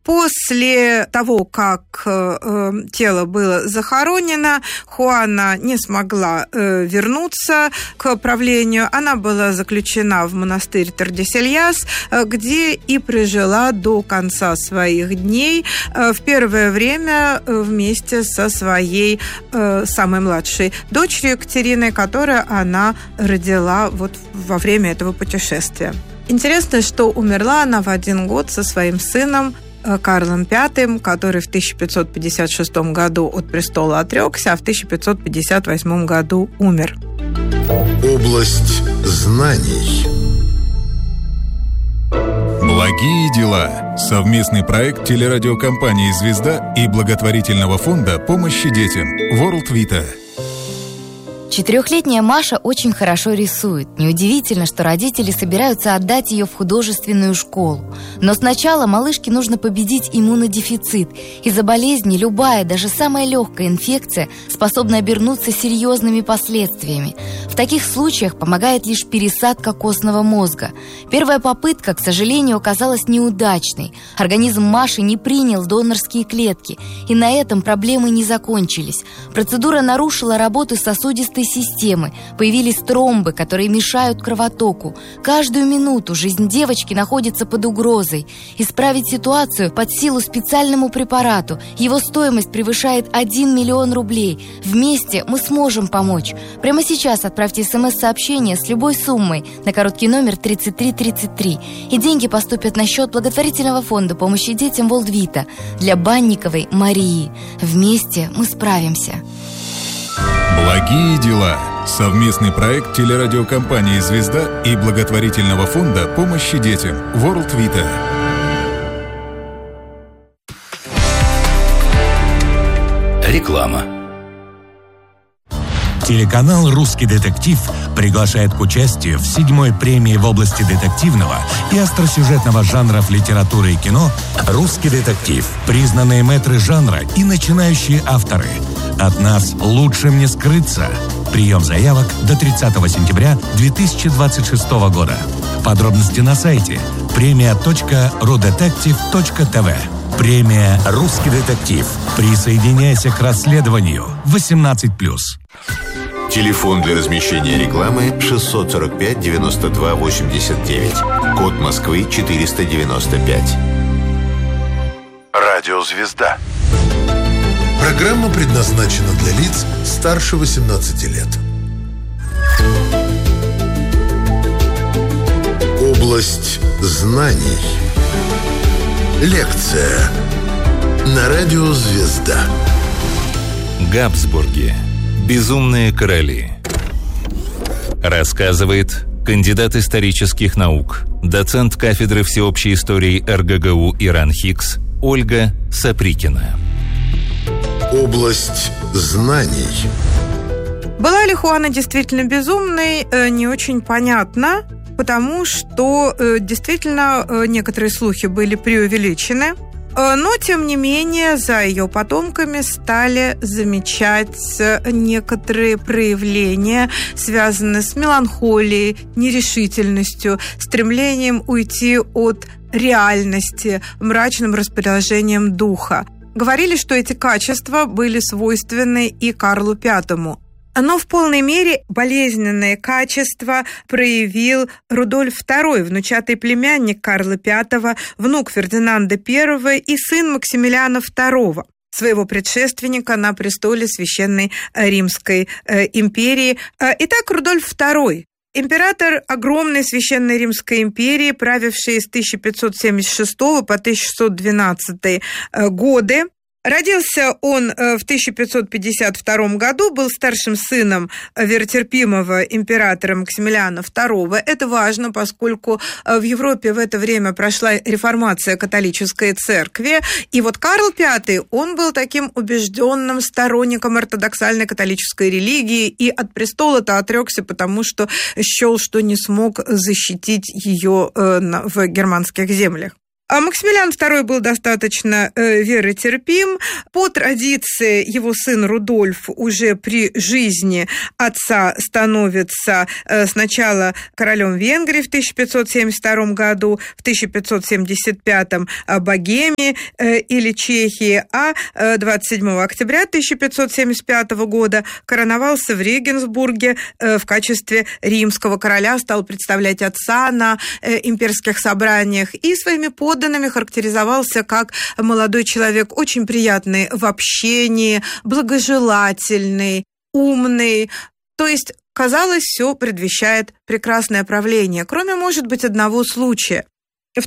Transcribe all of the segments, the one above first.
После того, как тело было захоронено, Хуана не смогла вернуться к правлению. Она была заключена в монастырь Тордесельяс, где и прожила до конца своих дней, в первое время вместе со своей самой младшей дочерью Екатериной, которую она родила во время этого путешествия. Интересно, что умерла она в 1 год со своим сыном Карлом V, который в 1556 году от престола отрекся, а в 1558 году умер. Область знаний. Благие дела. Совместный проект телерадиокомпании «Звезда» и благотворительного фонда помощи детям World Vita. 4-летняя Маша очень хорошо рисует. Неудивительно, что родители собираются отдать ее в художественную школу. Но сначала малышке нужно победить иммунодефицит. Из-за болезни любая, даже самая легкая инфекция способна обернуться серьезными последствиями. В таких случаях помогает лишь пересадка костного мозга. Первая попытка, к сожалению, оказалась неудачной. Организм Маши не принял донорские клетки, и на этом проблемы не закончились. Процедура нарушила работу сосудистой системы, появились тромбы, которые мешают кровотоку. Каждую минуту жизнь девочки находится под угрозой. Исправить ситуацию под силу специальному препарату. Его стоимость превышает 1 миллион рублей. Вместе мы сможем помочь. Прямо сейчас отправьте СМС-сообщение с любой суммой на короткий номер 3333, и деньги поступят на счет благотворительного фонда помощи детям World Vita для Банниковой Марии. Вместе мы справимся. Благие дела. Совместный проект телерадиокомпании «Звезда» и благотворительного фонда помощи детям World Vita. Реклама. Телеканал «Русский детектив» приглашает к участию в 7-й премии в области детективного и остросюжетного жанров литературы и кино «Русский детектив». Признанные мэтры жанра и начинающие авторы. От нас лучшим не скрыться. Прием заявок до 30 сентября 2026 года. Подробности на сайте premia.rudetective.tv. Премия «Русский детектив». Присоединяйся к расследованию. 18+. Телефон для размещения рекламы 645 92 89. Код Москвы 495. Радио «Звезда». Программа предназначена для лиц старше 18 лет. Область знаний. Лекция на радио «Звезда». Габсбурги. Безумные короли. Рассказывает кандидат исторических наук, доцент кафедры всеобщей истории РГГУ ИРАН-ХИКС Ольга Саприкина. Область знаний. Была ли Хуана действительно безумной, не очень понятно, потому что действительно некоторые слухи были преувеличены. Но, тем не менее, за ее потомками стали замечать некоторые проявления, связанные с меланхолией, нерешительностью, стремлением уйти от реальности, мрачным расположением духа. Говорили, что эти качества были свойственны и Карлу V. Но в полной мере болезненные качества проявил Рудольф II, внучатый племянник Карла V, внук Фердинанда I и сын Максимилиана II, своего предшественника на престоле Священной Римской империи. Итак, Рудольф II, император огромной Священной Римской империи, правивший с 1576 по 1612 годы. Родился он в 1552 году, был старшим сыном веротерпимого императора Максимилиана II. Это важно, поскольку в Европе в это время прошла реформация католической церкви. И вот Карл V, он был таким убежденным сторонником ортодоксальной католической религии и от престола-то отрекся, потому что счел, что не смог защитить ее в германских землях. А Максимилиан II был достаточно веротерпим. По традиции его сын Рудольф уже при жизни отца становится сначала королем Венгрии в 1572 году, в 1575 Богемии или Чехии, а 27 октября 1575 года короновался в Регенсбурге в качестве римского короля, стал представлять отца на имперских собраниях и своими подданными характеризовался как молодой человек, очень приятный в общении, благожелательный, умный. То есть, казалось, все предвещает прекрасное правление, кроме, может быть, одного случая. В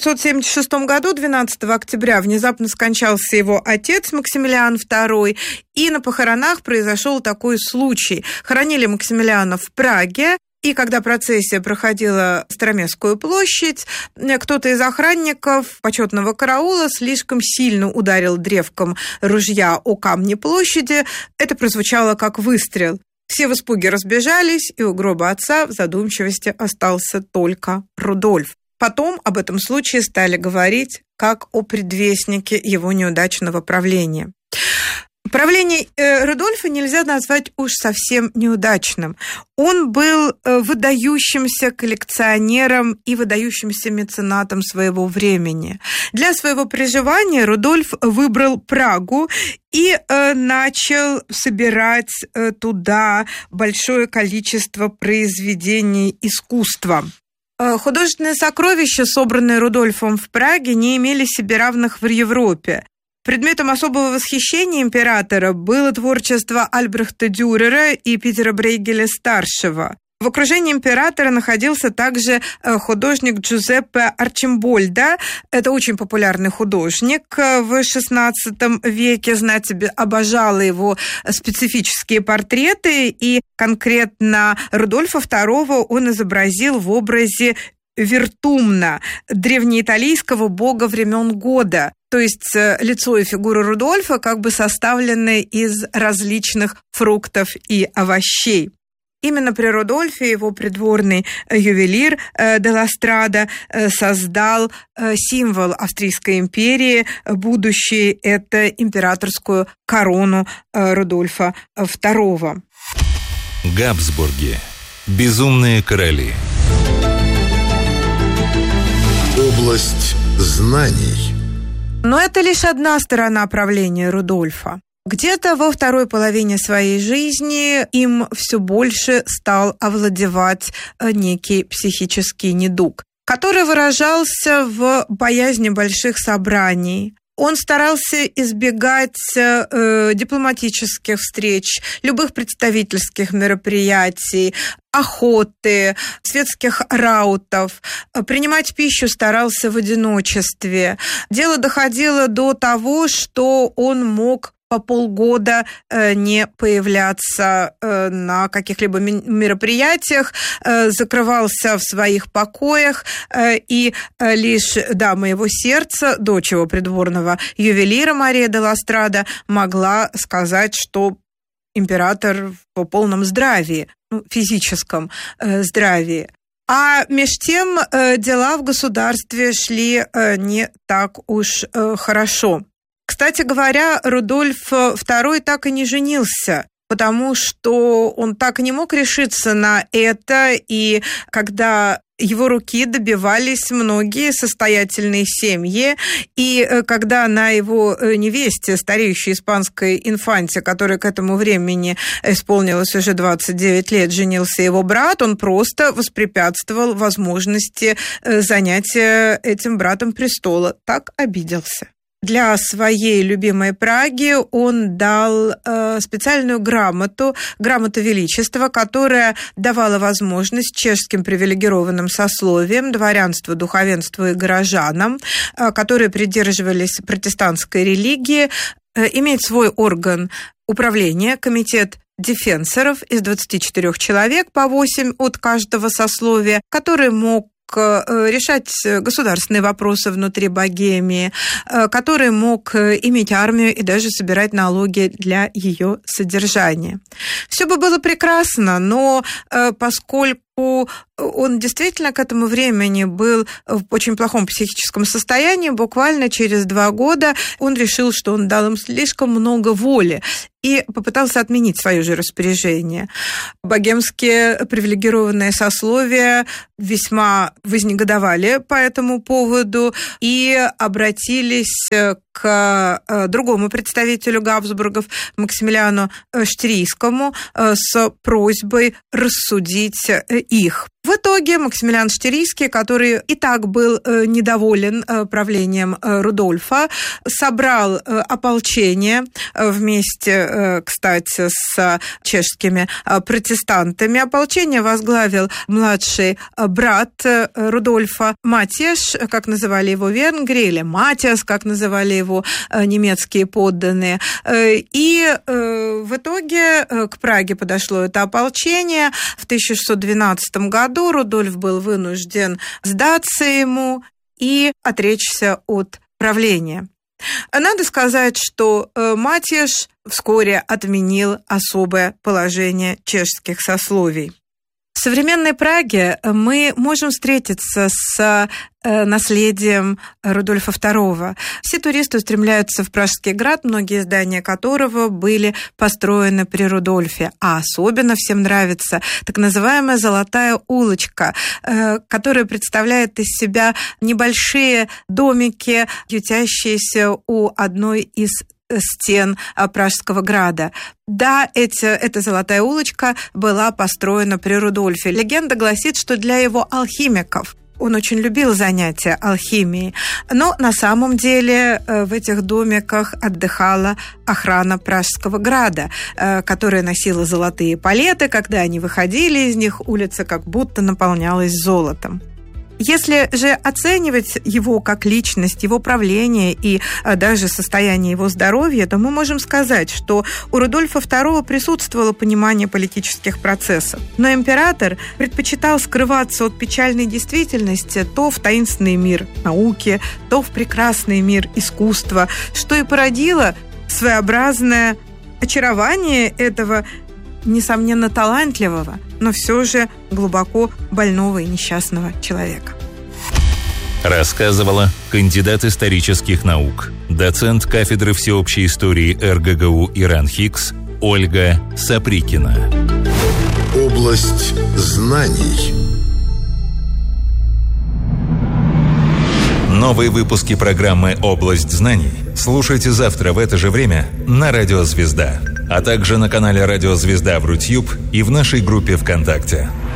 1576 году, 12 октября, внезапно скончался его отец Максимилиан II, и на похоронах произошел такой случай. Хоронили Максимилиана в Праге, и когда процессия проходила Староместскую площадь, кто-то из охранников почетного караула слишком сильно ударил древком ружья о камни площади. Это прозвучало как выстрел. Все в испуге разбежались, и у гроба отца в задумчивости остался только Рудольф. Потом об этом случае стали говорить как о предвестнике его неудачного правления. Правление Рудольфа нельзя назвать уж совсем неудачным. Он был выдающимся коллекционером и выдающимся меценатом своего времени. Для своего проживания Рудольф выбрал Прагу и начал собирать туда большое количество произведений искусства. Художественные сокровища, собранные Рудольфом в Праге, не имели себе равных в Европе. Предметом особого восхищения императора было творчество Альбрехта Дюрера и Питера Брейгеля-старшего. В окружении императора находился также художник Джузеппе Арчимбольда. Это очень популярный художник в XVI веке. Знать обожала его специфические портреты, и конкретно Рудольфа II он изобразил в образе Вертумна, древнеиталийского бога времен года. То есть лицо и фигура Рудольфа как бы составлены из различных фруктов и овощей. Именно при Рудольфе его придворный ювелир де ла Страда создал символ Австрийской империи, будущий – это императорскую корону Рудольфа II. Габсбурги. Безумные короли. Область знаний. Но это лишь одна сторона правления Рудольфа. Где-то во второй половине своей жизни им все больше стал овладевать некий психический недуг, который выражался в боязни больших собраний. Он старался избегать дипломатических встреч, любых представительских мероприятий, охоты, светских раутов. Принимать пищу старался в одиночестве. Дело доходило до того, что он мог по полгода не появляться на каких-либо мероприятиях, закрывался в своих покоях, и лишь дама его сердца, дочь его придворного ювелира Мария де ла Страда, могла сказать, что император в полном здравии, физическом здравии. А меж тем дела в государстве шли не так уж хорошо. Кстати говоря, Рудольф II так и не женился, потому что он так и не мог решиться на это, и когда его руки добивались многие состоятельные семьи, и когда на его невесте, стареющей испанской инфанте, которой к этому времени исполнилось уже 29 лет, женился его брат, он просто воспрепятствовал возможности занятия этим братом престола. Так обиделся. Для своей любимой Праги он дал специальную грамоту Величества, которая давала возможность чешским привилегированным сословиям, дворянству, духовенству и горожанам, которые придерживались протестантской религии, иметь свой орган управления, комитет дефенсоров из 24 человек, по 8 от каждого сословия, который мог решать государственные вопросы внутри Богемии, который мог иметь армию и даже собирать налоги для ее содержания. Все бы было прекрасно, но поскольку поскольку он действительно к этому времени был в очень плохом психическом состоянии, буквально через 2 года он решил, что он дал им слишком много воли и попытался отменить свое же распоряжение. Богемские привилегированные сословия весьма вознегодовали по этому поводу и обратились к другому представителю Габсбургов, Максимилиану Штирийскому, с просьбой рассудить их. В итоге Максимилиан Штирийский, который и так был недоволен правлением Рудольфа, собрал ополчение вместе, кстати, с чешскими протестантами. Ополчение возглавил младший брат Рудольфа Матиаш, как называли его в Венгрии, или Матиас, как называли его немецкие подданные. И в итоге к Праге подошло это ополчение. В 1612 году Рудольф был вынужден сдаться ему и отречься от правления. Надо сказать, что Матиаш вскоре отменил особое положение чешских сословий. В современной Праге мы можем встретиться с наследием Рудольфа II. Все туристы устремляются в Пражский град, многие здания которого были построены при Рудольфе. А особенно всем нравится так называемая «Золотая улочка», которая представляет из себя небольшие домики, ютящиеся у одной из стен Пражского града. Да, эта «Золотая улочка» была построена при Рудольфе. Легенда гласит, что для его алхимиков. Он очень любил занятия алхимией. Но на самом деле в этих домиках отдыхала охрана Пражского града, которая носила золотые палеты. Когда они выходили из них, улица как будто наполнялась золотом. Если же оценивать его как личность, его правление и даже состояние его здоровья, то мы можем сказать, что у Рудольфа II присутствовало понимание политических процессов. Но император предпочитал скрываться от печальной действительности то в таинственный мир науки, то в прекрасный мир искусства, что и породило своеобразное очарование этого несомненно талантливого, но все же глубоко больного и несчастного человека. Рассказывала кандидат исторических наук, доцент кафедры всеобщей истории РГГУ и РАНХИКС Ольга Саприкина. Область знаний. Новые выпуски программы «Область знаний» слушайте завтра в это же время на Радио Звезда, а также на канале Радио Звезда в Рутьюб и в нашей группе ВКонтакте.